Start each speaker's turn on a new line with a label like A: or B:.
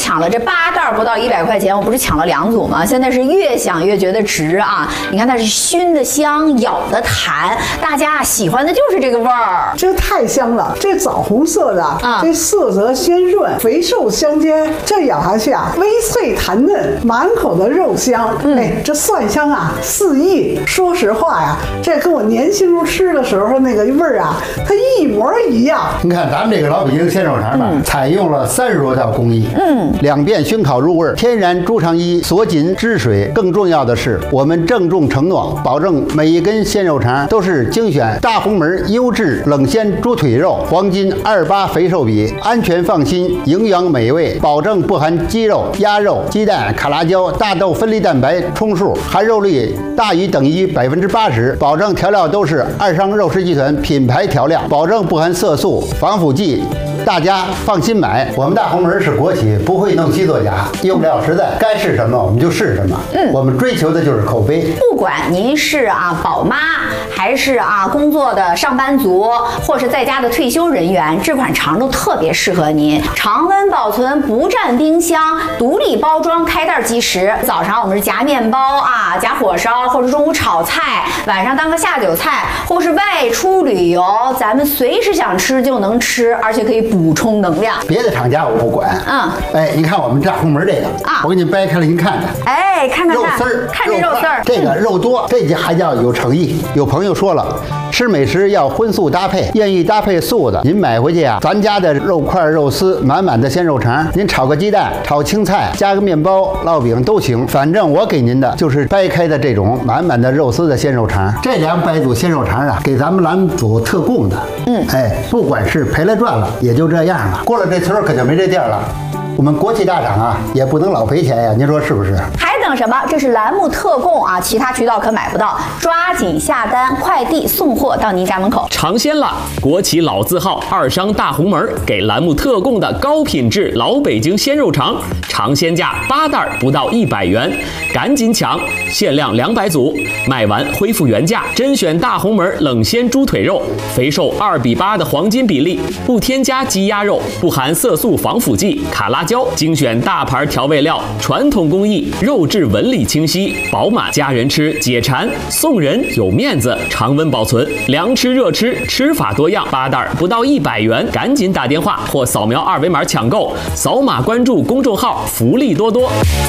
A: 抢了这8袋不到100块钱，我不是抢了2组吗？现在是越想越觉得值啊！你看它是熏的香，咬的弹，大家喜欢的就是这个味儿。
B: 这太香了，这枣红色的啊，这色泽鲜润，肥瘦相间，这咬下去啊，微脆弹嫩，满口的肉香。哎，这蒜香啊四溢。说实话呀，这跟我年轻时候吃的时候那个味儿啊，它一模一样。
C: 你看咱们这个老北京鲜肉肠吧，采用了30多道工艺，2遍熏烤入味，天然猪肠衣锁紧汁水。更重要的是，我们郑重承诺，保证每一根鲜肉肠都是精选大红门优质冷鲜猪腿肉，黄金28肥瘦比，安全放心，营养美味，保证不含鸡肉、鸭肉、鸡蛋、卡拉胶、大豆分离蛋白充数，含肉率大于等于80%，保证调料都是二商肉食集团品牌调料，保证不含色素、防腐剂。大家放心买，我们大红门是国企，不会弄虚作假，用料实在，该是什么我们就是什么。我们追求的就是口碑。
A: 不管您是宝妈，还是工作的上班族，或是在家的退休人员，这款肠都特别适合您。常温保存，不占冰箱，独立包装，开袋即食。早上我们是夹面包夹火烧，或者中午炒菜，晚上当个下酒菜，或是外出旅游，咱们随时想吃就能吃，而且可以补充能量。
C: 别的厂家我不管，你看我们大红门这个我给你掰开了，您看看，
A: 看
C: 肉丝儿，
A: 看这肉丝儿，
C: 这个肉多，这还叫有诚意。有朋友说了，吃美食要荤素搭配，愿意搭配素的，您买回去咱家的肉块、肉丝，满满的鲜肉肠，您炒个鸡蛋、炒青菜，加个面包、烙饼都行。反正我给您的就是掰开的这种满满的肉丝的鲜肉肠。这200组鲜肉肠给咱们栏目组特供的。不管是赔了赚了，也就这样了。过了这村可就没这店了。我们国企大厂也不能老赔钱呀，您说是不是？
A: 还等什么？这是栏目特供其他渠道可买不到，抓紧下单，快递送货到您家门口。
D: 尝鲜了，国企老字号二商大红门给栏目特供的高品质老北京鲜肉肠，尝鲜价8袋不到100元，赶紧抢，限量200组，卖完恢复原价。甄选大红门冷鲜猪腿肉，肥瘦2:8的黄金比例，不添加鸡鸭肉，不含色素防腐剂、卡拉胶，精选大牌调味料，传统工艺，肉质纹理清晰饱满，家人吃解馋，送人有面子。常温保存，凉吃热吃，吃法多样，8袋不到100元，赶紧打电话或扫描2维码抢购，扫码关注公众号，福利多多。